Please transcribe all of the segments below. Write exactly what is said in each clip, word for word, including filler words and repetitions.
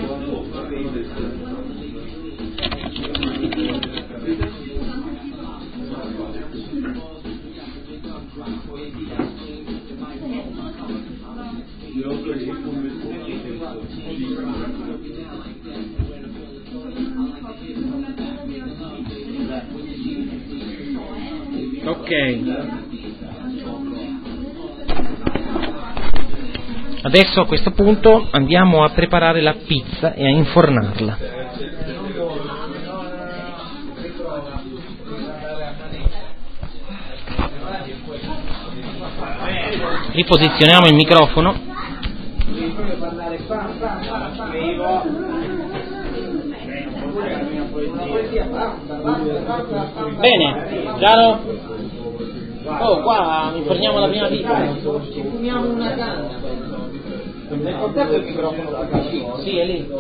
Ok. Adesso a questo punto andiamo a preparare la pizza e a infornarla. Riposizioniamo il microfono. Bene, chiaro? Oh, qua inforniamo la prima pizza. Ci fumiamo una canna. Hai portato il microfono da vicino? Sì, è lì.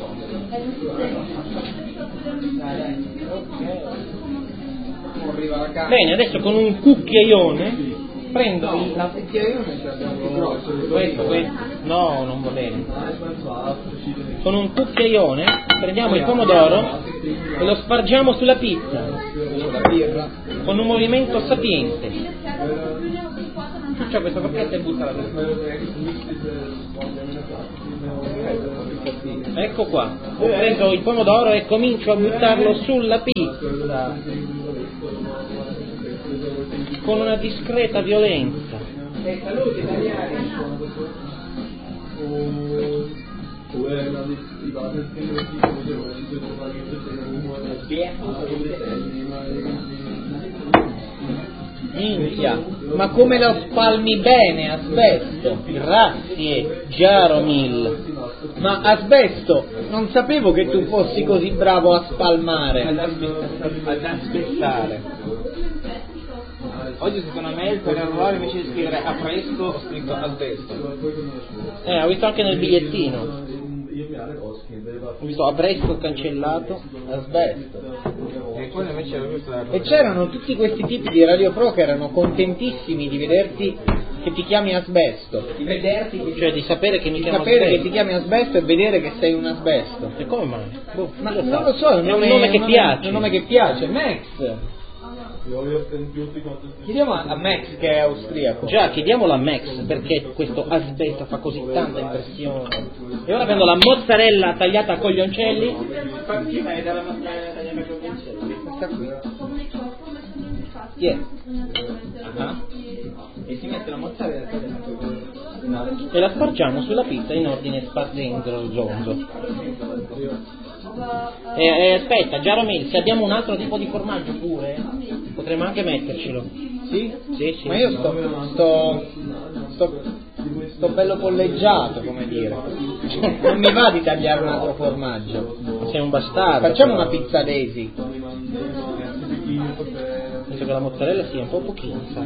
Bene, adesso con un cucchiaione prendo il... La cucchiaione abbiamo più grosso. Questo, questo. No, non va bene. Con un cucchiaione prendiamo il pomodoro e lo spargiamo sulla pizza. Con un movimento sapiente. C'è questo pacchetto e butta la pizza. Ecco qua. Ho preso il pomodoro e comincio a buttarlo sulla pizza. Con una discreta violenza. E saluti italiani. Minchia, ma come lo spalmi bene, Asbesto? Grazie, Jaromil. Ma Asbesto, non sapevo che tu fossi così bravo a spalmare. Ad aspettare. Oggi secondo me per errore invece di scrivere a presto ho scritto asbesto. Eh, ho visto anche nel bigliettino. Ho visto a presto cancellato, asbesto. E poi invece era questa. E c'erano tutti questi tipi di Radio Pro che erano contentissimi di vederti che ti chiami Asbesto. Di vederti che Cioè di sapere che mi di chiamo sapere Asbesto. che ti chiami Asbesto e vedere che sei un Asbesto. E come mai? Boh, Ma lo non sa. lo so, è un È nome, un nome che un piace. È un nome che piace, Max. Chiediamo a Max che è austriaco. Già, chiediamolo a Max perché questo asbesto fa così tanta impressione. E ora prendo la mozzarella tagliata a coglioncelli. Questa qui. Yeah. Ah. E si mette la mozzarella E la spargiamo sulla pizza in ordine spazendroso. E, e aspetta, Jaromil, se abbiamo un altro tipo di formaggio pure, potremmo anche mettercelo. Sì? Sì, sì. Ma io sto, sto, sto, sto bello polleggiato, come dire. Non mi va di tagliare un altro formaggio. Sei un bastardo. Facciamo una pizza Daisy. Penso che la mozzarella sia un po' pochino, sai?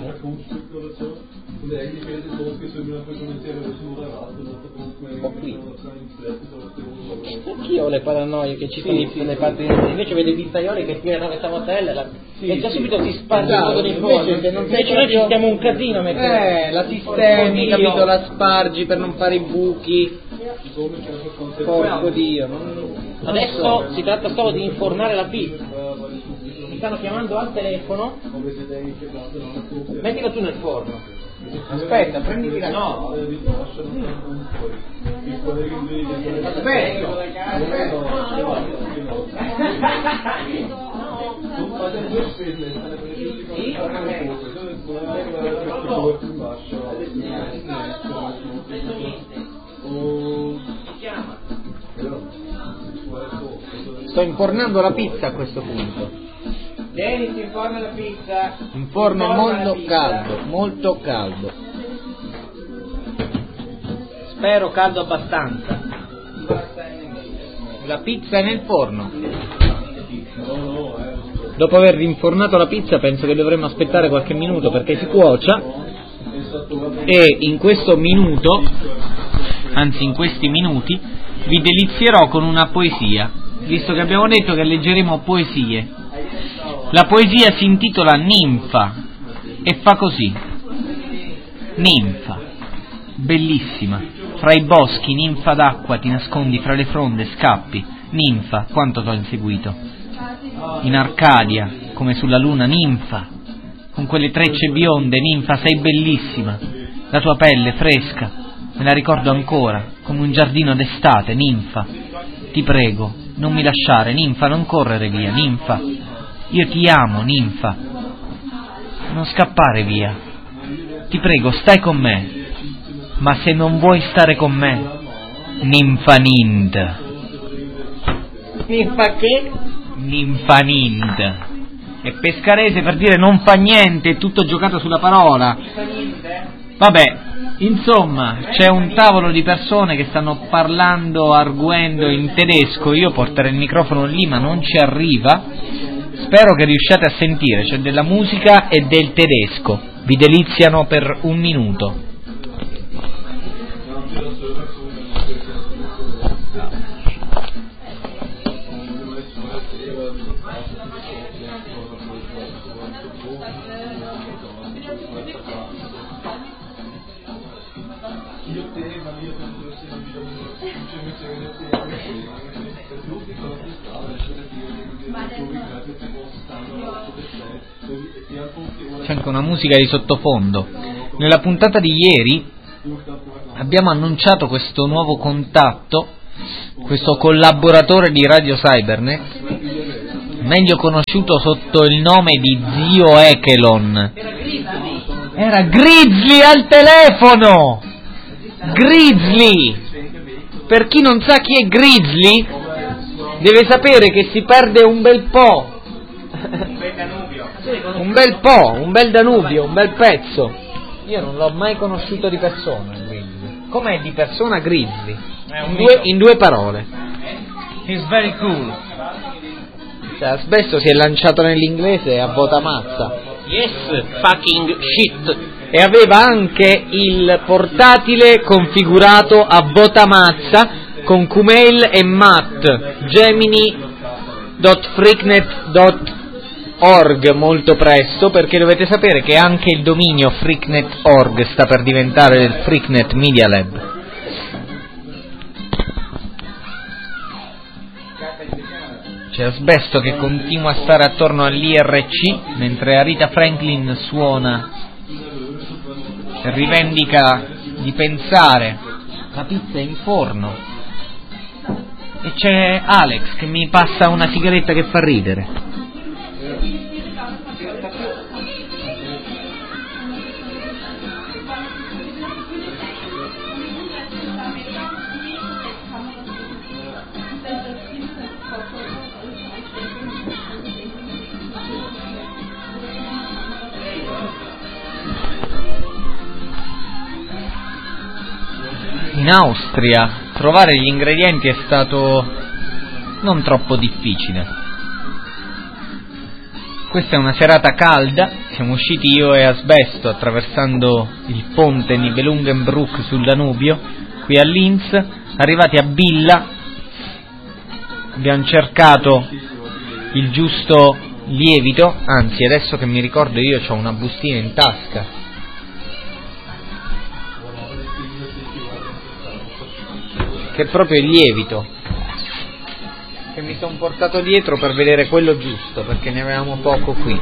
Un po' qui. Anch'io ho le paranoie che ci sono Sì, i- sì, le sì. partenze. Invece vede i pizzaioli che tirano questa mozzarella la... Sì, e già sì. subito si sparge Esatto, tutto di invece fuori. se non sei Invece noi ci proprio- stiamo un casino a mettere. Eh, la sistemi, Porco capito, Dio. la spargi per non fare i buchi. Porco Dio. Non, non Adesso so. si tratta solo di infornare la pizza. Mi stanno chiamando al telefono. Mettilo tu nel forno. Aspetta, prenditi la... No. Aspetta. Sto infornando la pizza a questo punto. Vieni, si informa la pizza. Un forno Informa la molto pizza. caldo, molto caldo. Spero caldo abbastanza. La pizza è nel forno. Dopo aver rinfornato la pizza penso che dovremmo aspettare qualche minuto perché si cuocia. E in questo minuto, anzi in questi minuti, vi delizierò con una poesia, visto che abbiamo detto che leggeremo poesie. La poesia si intitola Ninfa e fa così. Ninfa, bellissima, fra i boschi, ninfa d'acqua, ti nascondi fra le fronde, scappi. Ninfa, quanto t'ho inseguito. In Arcadia, come sulla luna, ninfa, con quelle trecce bionde, ninfa, sei bellissima. La tua pelle fresca, me la ricordo ancora, come un giardino d'estate, ninfa. Ti prego, non mi lasciare, ninfa, non correre via, ninfa. Io ti amo, ninfa. Non scappare via. Ti prego, stai con me. Ma se non vuoi stare con me, ninfa nind. Ninfa che? Ninfa nind. È pescarese per dire non fa niente, è tutto giocato sulla parola. Vabbè, insomma, c'è un tavolo di persone che stanno parlando, arguendo in tedesco. Io porterò il microfono lì, ma non ci arriva. Spero che riusciate a sentire, c'è della musica e del tedesco. Vi deliziano per un minuto. C'è anche una musica di sottofondo. Nella puntata di ieri abbiamo annunciato questo nuovo contatto, questo collaboratore di Radio Cybernet, meglio conosciuto sotto il nome di Zio Echelon. Era Grizzly al telefono! Grizzly! Per chi non sa chi è Grizzly, deve sapere che si perde un bel po'. Un bel po', un bel Danubio, un bel pezzo. Io non l'ho mai conosciuto di persona, Grizzly. Com'è di persona Grizzly? In due, in due parole. He's very cool. Cioè, spesso si è lanciato nell'inglese a vota mazza. Yes, fucking shit. E aveva anche il portatile configurato a vota mazza con Kumail e Matt, gemini punto freaknet punto org molto presto, perché dovete sapere che anche il dominio freaknet punto org sta per diventare del Freaknet Media Lab. C'è Asbesto che continua a stare attorno all'I R C mentre Arita Franklin suona e rivendica di pensare. La pizza è in forno e c'è Alex che mi passa una sigaretta che fa ridere. In Austria trovare gli ingredienti è stato non troppo difficile. Questa è una serata calda, siamo usciti io e Asbesto attraversando il ponte Nibelungenbruck sul Danubio, qui a Linz, arrivati a Billa, abbiamo cercato il giusto lievito, anzi adesso che mi ricordo io ho una bustina in tasca. Che è proprio il lievito che mi sono portato dietro per vedere quello giusto, perché ne avevamo poco qui.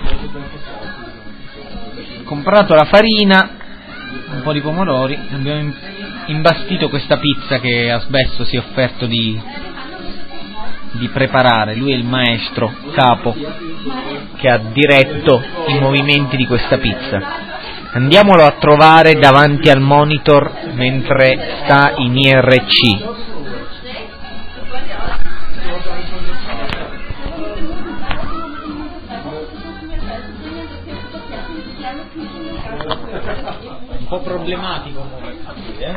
Ho comprato la farina, un po' di pomodori, abbiamo imbastito questa pizza che Asbesto si è offerto di, di preparare. Lui è il maestro capo che ha diretto i movimenti di questa pizza. Andiamolo a trovare davanti al monitor mentre sta in I R C. Un po' problematico, eh?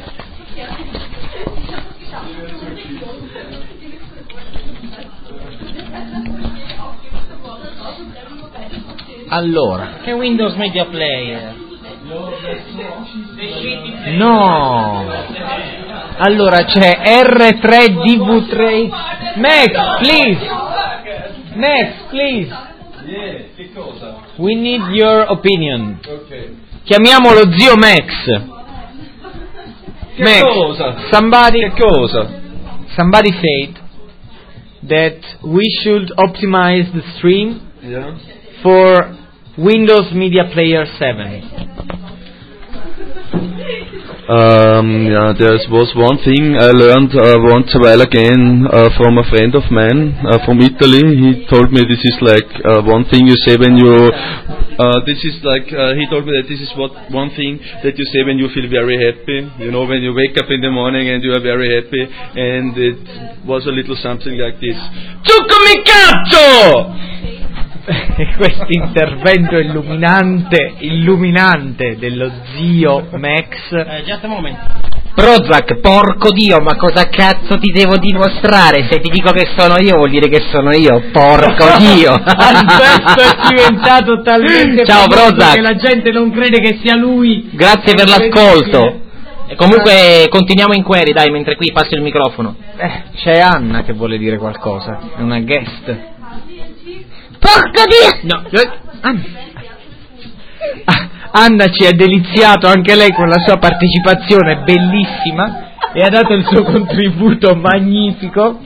Allora, che Windows Media Player? no, allora c'è R tre D V tre. Max, please, Max, please, we need your opinion. Chiamiamolo zio Max. Che Max, cosa? somebody, Che cosa? somebody said that we should optimize the stream Yeah. for Windows Media Player seven. Um, yeah, there was one thing I learned uh, once a while again uh, from a friend of mine uh, from Italy. He told me this is like uh, one thing you say when you. Uh, this is like uh, he told me that this is what one thing that you say when you feel very happy. You know, when you wake up in the morning and you are very happy, and it was a little something like this. Ciuccomi cazzo! Questo intervento illuminante, illuminante dello zio Max. Uh, just a moment. Prozac, porco Dio, ma cosa cazzo ti devo dimostrare? Se ti dico che sono io vuol dire che sono io, porco Dio. Alberto è diventato talmente Ciao famoso Prozac, che la gente non crede che sia lui. grazie per l'ascolto. E comunque continuiamo in query, dai, mentre qui passo il microfono. Eh, c'è Anna che vuole dire qualcosa, è una guest. Porco Dio! No, Anna. Anna ci ha deliziato anche lei con la sua partecipazione bellissima e ha dato il suo contributo magnifico.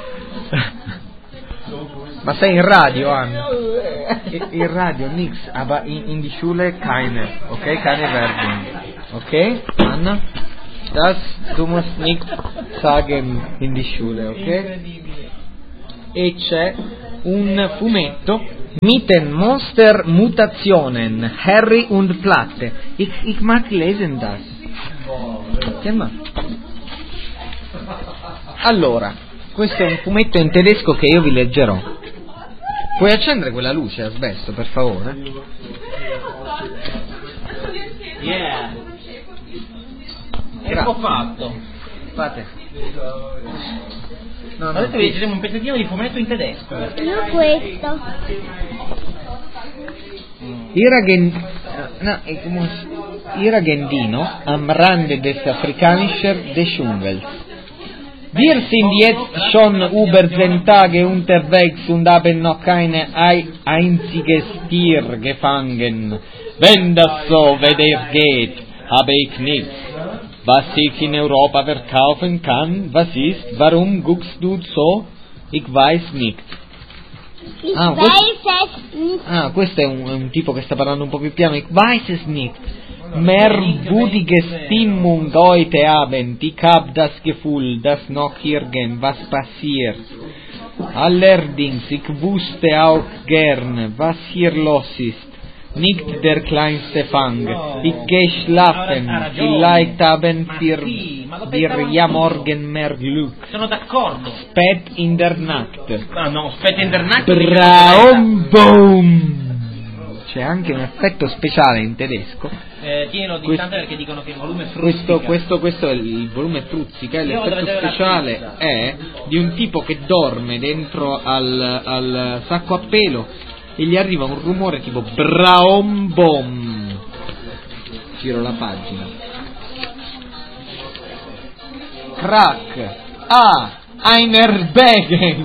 Ma sei in radio, Anna? In radio, nix, aber in, in die Schule keine, ok? Keine Werbung, ok? Anna? Das, du musst nichts sagen in die Schule, ok? E c'è un fumetto Mitten Monster Mutationen Harry und Platte. Ich, ich mag lesen das. Chiama. Allora, questo è un fumetto in tedesco che io vi leggerò. Puoi accendere quella luce, Asbesto, per favore? Yeah. Grazie. Ecco fatto. Fate. No, no, Adesso vi leggeremo un pezzettino di fumetto in tedesco. Io questo. Iragen, no, è come Iragendino am Rande des afrikanischer des Dschungels. Wir sind jetzt schon über zehn Tage unterwegs und haben noch kein einziges Tier gefangen. Wenn das so weiter geht, habe ich nichts, was ich in Europa verkaufen kann. Was ist? Warum guckst du so? Ich weiß nicht. Ich Ah, weiß es nicht. Ah, questo è un, è un tipo che sta parlando un po' più piano. Ich weiß es nicht. Merkwürdige Stimmung heute Abend. Ich hab das Gefühl, dass noch irgendwas passiert. Allerdings, ich wusste auch gern, was hier los ist. Nicht der kleinste Fang. Ich geh schlafen. Vielleicht haben wir, wir ja morgen mehr Glück. Sono d'accordo. Spät in der Nacht. Ah no, aspetta in der Nacht. Braum boom. C'è anche un effetto speciale in tedesco. Eh, tienilo distante perché dicono che il volume fruzzica. Questo, questo, questo è il volume fruzzica. Io vado a L'effetto vedere la speciale pizza. è di un tipo che dorme dentro al, al sacco a pelo e gli arriva un rumore tipo braum bom. Giro la pagina. Crack. Ah, einer Begen.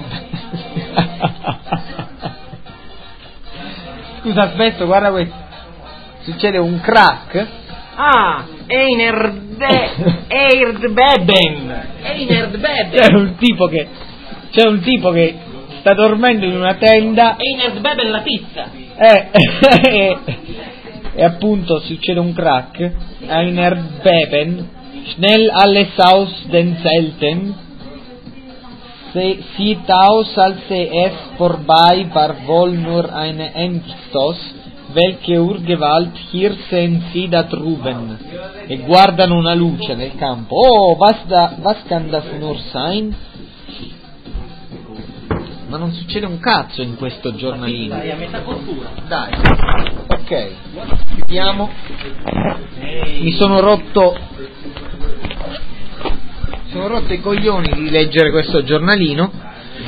Scusa, aspetta, guarda questo. Succede un crack. Ah, Einerde Erdbeben. Einerdbeben. C'è un tipo che c'è un tipo che sta dormendo in una tenda Einerdbeben la pizza. e, e, e appunto succede un crack. Einer Beben. Schnell alles aus den Zelten. Se, sieht aus, als sei es vorbei, war wohl nur eine Endstoß. Welche Urgewalt, hier sehen Sie da drüben. E guardano una luce nel campo. Oh, was, da, was kann das nur sein? Ma non succede un cazzo in questo giornalino. Dai, a metà cottura. Dai. Ok. Chiudiamo. Mi sono rotto. Mi sono rotto i coglioni di leggere questo giornalino.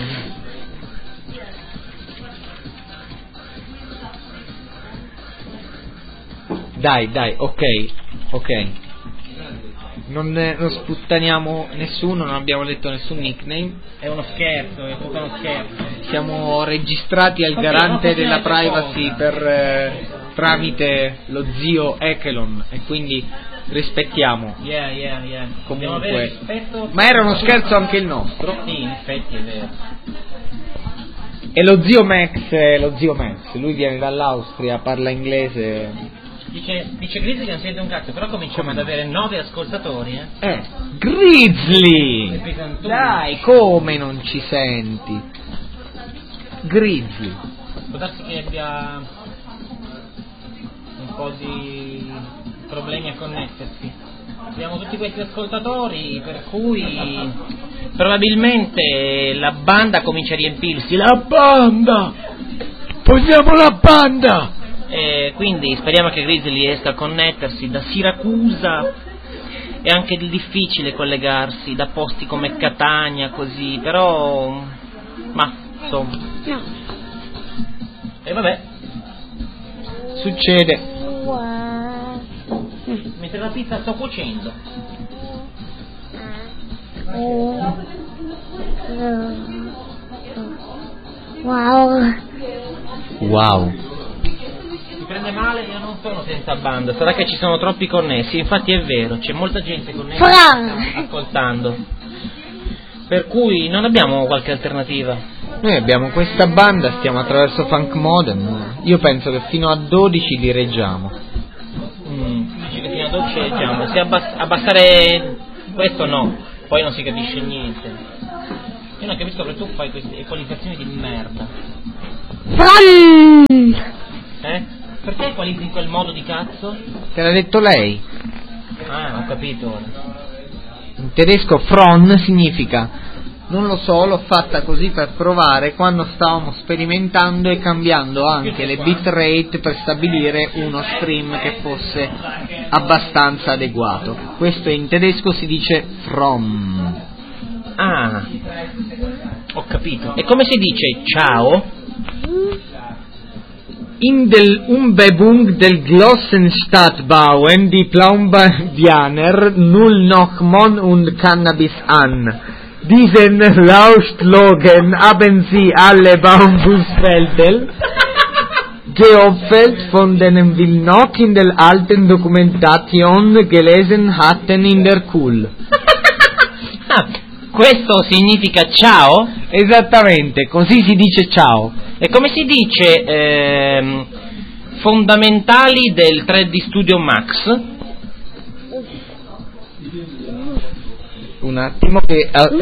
Dai, dai, ok, ok. Non, eh, non sputtaniamo nessuno, non abbiamo letto nessun nickname. È uno scherzo, è tutto uno scherzo. Siamo registrati al Ok, garante non della facciamo privacy cosa. per, eh, tramite lo zio Ekelon e quindi rispettiamo. Yeah, yeah, yeah. Dobbiamo Comunque. avere rispetto. Ma era uno scherzo anche il nostro. Sì, in effetti è vero. E lo zio Max, è lo zio Max, lui viene dall'Austria, parla inglese. Dice, dice Grizzly che non sente un cazzo, però cominciamo ad avere nove ascoltatori, eh. Eh, Grizzly! Pesantoni. Dai, come non ci senti? Grizzly. Può darsi che abbia un po' di problemi a connettersi. Abbiamo tutti questi ascoltatori, per cui probabilmente la banda comincia a riempirsi. La banda! Vogliamo la banda! E quindi speriamo che Grizzly riesca a connettersi. Da Siracusa è anche difficile collegarsi, da posti come Catania, così, però ma insomma. No. E vabbè, Succede. Wow. mentre la pizza sto cuocendo. Wow. Wow. Mi prende male, io non sono senza banda, sarà che ci sono troppi connessi, infatti è vero, c'è molta gente connessa che sta ascoltando, per cui non abbiamo qualche alternativa. Noi abbiamo questa banda, stiamo attraverso Funk Modem. Io penso che fino a dodici li reggiamo. Mm, dici che fino a dodici leggiamo, se abbass- abbassare questo no, poi non si capisce niente. Io non capisco perché tu fai queste equalizzazioni di merda. Fran. Eh? Perché equalizzi in quel modo di cazzo? Te l'ha detto lei? Ah, ho capito ora. In tedesco Fron significa non lo so, l'ho fatta così per provare quando stavamo sperimentando e cambiando anche le bitrate per stabilire uno stream che fosse abbastanza adeguato. Questo in tedesco si dice From. Ah, ho capito. E come si dice ciao? In der Umbebung del Glossenstadtbauen die Plaumbadianer null noch Mon und Cannabis an. Diesen Lauschtlogen haben sie alle Bambusfelder geopfert, von denen wir noch in der alten Dokumentation gelesen hatten in der Kuhl. Ah, questo significa ciao? Esattamente, così si dice ciao. E come si dice ehm, fondamentali del tre D Studio Max? Un attimo che... Uh,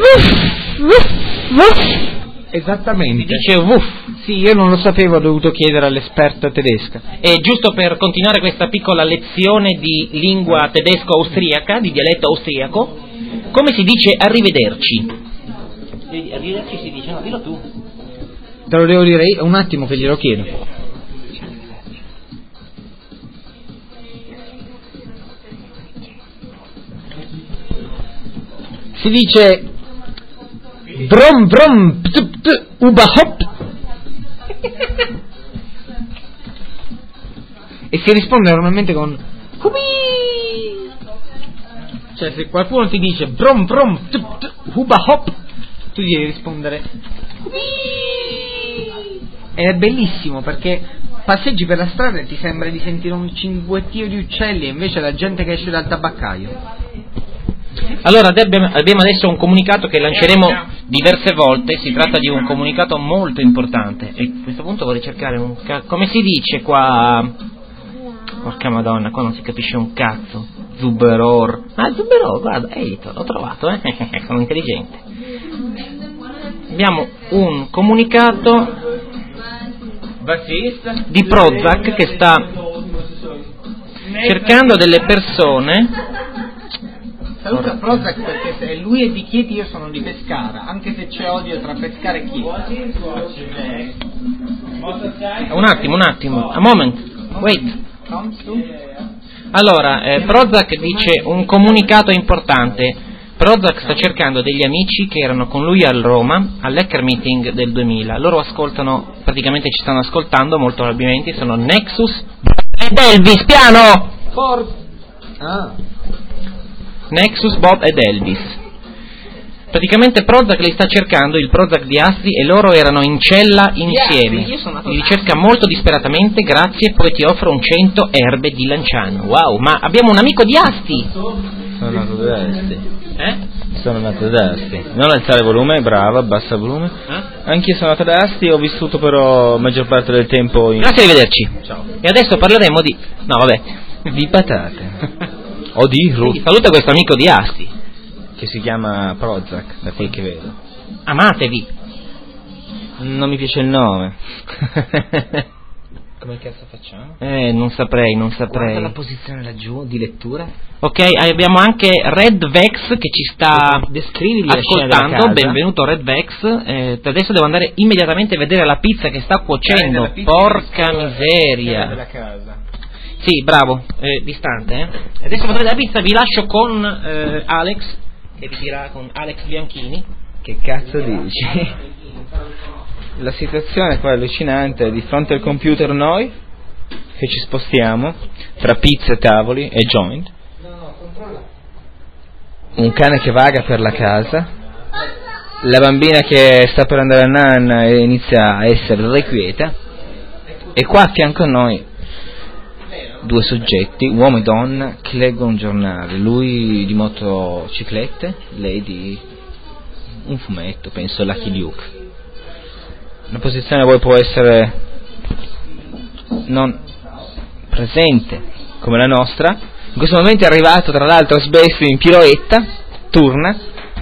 esattamente. Si dice wuff. Sì, io non lo sapevo, ho dovuto chiedere all'esperta tedesca. E giusto per continuare questa piccola lezione di lingua tedesco-austriaca, di dialetto austriaco, come si dice arrivederci? Arrivederci si dice, no, dillo tu. Te lo devo dire io, un attimo che glielo chiedo. Si dice brom brom pt, pt, überhaupt e si risponde normalmente con Kubi. Cioè se qualcuno ti dice brom brom pt, pt, überhaupt, tu gli devi rispondere Kubi. Ed è bellissimo perché passeggi per la strada e ti sembra di sentire un cinguettio di uccelli e invece la gente che esce dal tabaccaio. Allora abbiamo adesso un comunicato che lanceremo diverse volte, si tratta di un comunicato molto importante e a questo punto vorrei cercare un ca- come si dice qua, porca madonna, qua non si capisce un cazzo, Zuberor, ah Zuberor, guarda, ehi, l'ho trovato, eh, sono intelligente. Abbiamo un comunicato di Prozac che sta cercando delle persone. Saluta Prozac perché se lui è di Chieti io sono di Pescara, anche se c'è odio tra Pescara e Chieti. Un attimo, un attimo, a moment, wait. Allora, eh, Prozac dice un comunicato importante. Prozac sta cercando degli amici che erano con lui a Roma all'Hacker Meeting del duemila. Loro ascoltano, praticamente ci stanno ascoltando molto probabilmente, sono Nexus ed Elvis, piano! For... Ah. Nexus, Bob ed Elvis. Praticamente Prozac li sta cercando, il Prozac di Asti, e loro erano in cella insieme. Li ricerca molto disperatamente, grazie, poi ti offro un cento erbe di Lanciano. Wow, ma abbiamo un amico di Asti! Sono nato da Asti. Eh? Sono nato da Asti. Non alzare il volume, brava, abbassa il volume. Eh? Anch'io sono nato da Asti, ho vissuto però maggior parte del tempo in... Grazie, arrivederci. Ciao. E adesso parleremo di... no, vabbè. Di patate. O di Quindi Ruth, saluta questo amico di Asti. che si chiama Prozac, da quel che vedo. Amatevi. Non mi piace il nome. Come cazzo facciamo? Eh, non saprei, non saprei. Guarda la posizione laggiù di lettura. Ok, abbiamo anche Red Vex che ci sta Descrivili la scena della ascoltando. casa. Benvenuto Red Vex. Eh, adesso devo andare immediatamente a vedere la pizza che sta cuocendo. Della pizza Porca che- miseria. della casa. Sì, bravo, eh, distante. Eh. Adesso vedrete la pizza, vi lascio con eh, Alex, che vi dirà con Alex Bianchini. Che cazzo dici? La situazione qua è allucinante, di fronte al computer noi, che ci spostiamo, tra pizze, tavoli e joint, un cane che vaga per la casa, la bambina che sta per andare a nanna e inizia a essere irrequieta, e qua a fianco a noi due soggetti, uomo e donna, che leggono un giornale, lui di motociclette, lei di un fumetto, penso Lucky Luke. Una posizione poi può essere non presente come la nostra. In questo momento è arrivato tra l'altro Asbesto in piroetta, turna,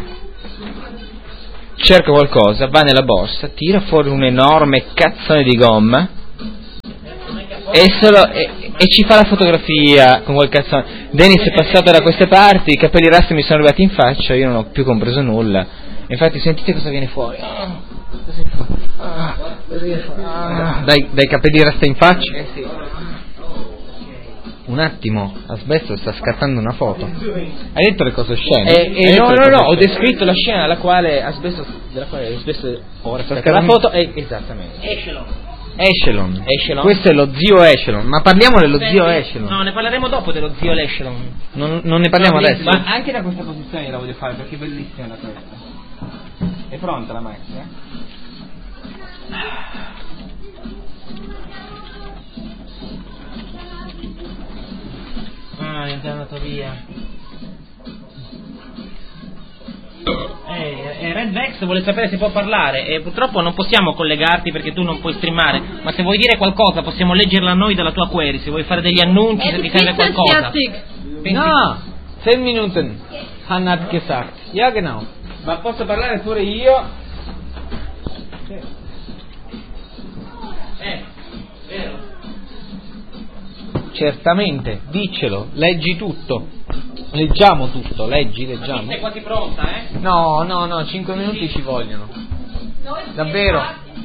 cerca qualcosa, va nella borsa, tira fuori un enorme cazzone di gomma e, solo, e, e ci fa la fotografia con quel cazzone. Dennis è passato da queste parti, i capelli rasti mi sono arrivati in faccia, io non ho più compreso nulla. Infatti sentite cosa viene fuori. Ah, ah, ah, dai, dai capelli rasta in faccia. Eh sì. Un attimo, Asbesto sta scattando una foto. Hai detto le cose scene? Eh, eh, no, no, no, ho descritto la scena alla quale Asbesto, della quale Asbesto ora sta scattando la foto. Eh, esattamente. Echelon. Echelon. Echelon. Questo è lo zio Echelon. Ma parliamo dello zio Echelon. No, ne parleremo dopo dello zio Echelon. Non, non ne parliamo No, adesso. ma anche da questa posizione la voglio fare perché è bellissima la testa. È pronta la macchina? Ah, è andato via. Eh, eh, Red Vex vuole sapere se può parlare e purtroppo non possiamo collegarti perché tu non puoi streamare, ma se vuoi dire qualcosa possiamo leggerla noi dalla tua query, se vuoi fare degli annunci, se ti serve qualcosa. No, zehn Minuten. Hannah gesagt. Ja, genau. Ma posso parlare pure io? Eh, vero. Certamente, diccelo, leggi tutto. Leggiamo tutto, leggi, leggiamo. Sei quasi pronta, eh? No, no, no, cinque minuti ci vogliono. Davvero?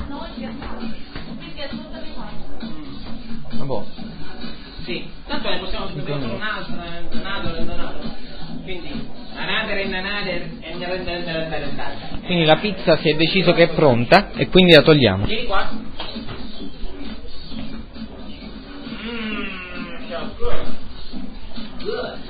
Vabbè. Sì, tanto ne possiamo scrivere solo un'altra, un'altra, un'altra. Quindi, another and another and another. Quindi la pizza si è deciso che è pronta e quindi la togliamo. Vieni qua. Mmm, sounds good. Good.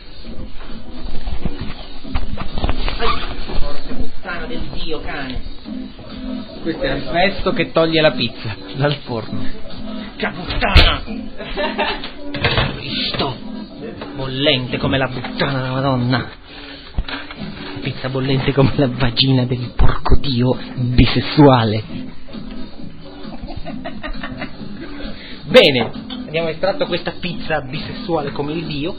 Porca puttana del dio, cane. Questo è il resto che toglie la pizza dal forno. Che puttana! Cristo! Bollente come la puttana della Madonna. Pizza bollente come la vagina del porco dio bisessuale. Bene, abbiamo estratto questa pizza bisessuale come il dio.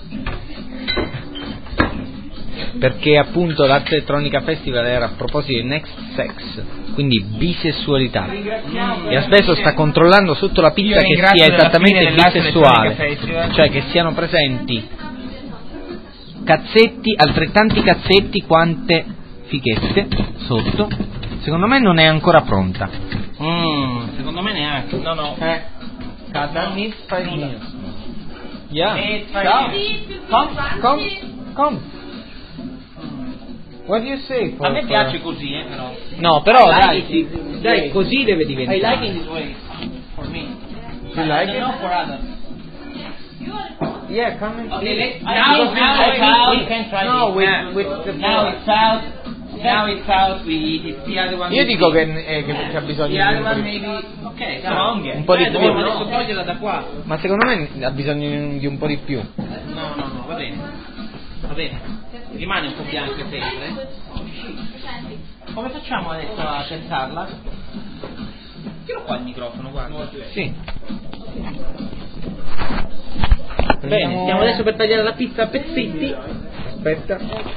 Perché appunto l'Arte Elettronica Festival era a proposito di Next Sex, quindi bisessualità. E adesso sta controllando sotto la pizza che sia esattamente bisessuale, cioè che siano presenti cazzetti, altrettanti cazzetti quante fichette sotto. Secondo me non è ancora pronta. Mm, secondo me neanche. No, no. Eh. Cada needs five minutes. Yeah. Needs five Ciao. minutes. Come, come, come. What do you say? A me piace così, eh, però. No, però I like dai, it sì, this dai, way. così deve I diventare. like it this way. For me. You like I it? don't know for others. Yeah, come and Okay, see. let's, now, now it's out. We can try No, this. with, Yeah. with the Now it's out. Now it's out, we eat it. The other one Io we dico che, eat. eh, che c'ha bisogno The di other un po' one di più. maybe. Ok, dai. Un po' di Eh, più. dobbiamo adesso toglierla da qua. Ma secondo me ha bisogno di un, di un po' di più. No, no, no, va bene. Va bene. Rimane un po' bianca sempre. Come facciamo adesso a pensarla? Tiro qua il microfono, guarda. Sì. Bene, stiamo adesso per tagliare la pizza a pezzetti. Aspetta.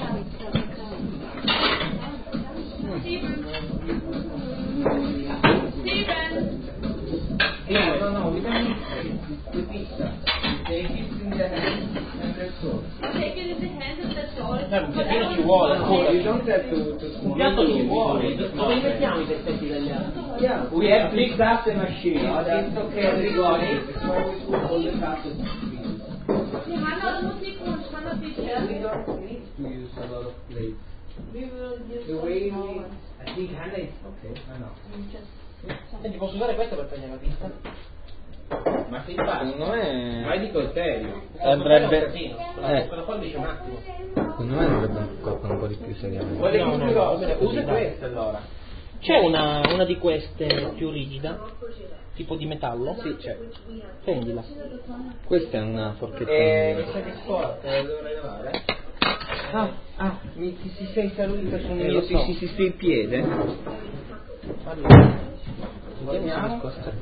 No, no, we don't need the pizza. They keep in the hand and that's all. Take it in the hands and that's all. Cioè, un piattino ci vuole, scusa. You don't have to, to Un piatto ci vuole. Dove li mettiamo i pezzetti italiani? Yeah, we have mixed up the machine. No, that's okay. Everybody, it's always good all the cuts. Die Hanna muss nicht und Hanna bitte. We don't need to use a lot of plates. We will use The way we, I think Hannah is okay. I know. Senti, posso usare questo per tagliare la pizza? Ma sei facile. Secondo me. Ma di coltello. Andrebbe- Eh. eh. Con la forbice un attimo. Secondo me dovrebbe qualcuno un po' di più seriamente. Vuole No, che no, usi- no, usa usa questa questa allora. C'è una, una di queste più rigida, tipo di metallo? Sì, c'è. Prendila. Questa è una forchetta. Eh, mi sa che sporca, la dovrei lavare. Ah, ah, mi ti si sei salito sul Eh, mio lo si, so. si, si, si il piede? Allora, Vediamo.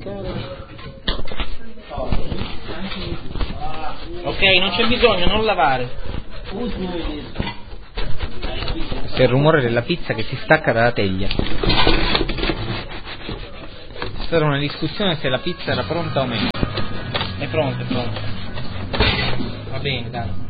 ok, non c'è bisogno, non lavare. Questo è il rumore della pizza che si stacca dalla teglia. C'è stata una discussione se la pizza era pronta o meno. È pronto, è pronto. Va bene, dai.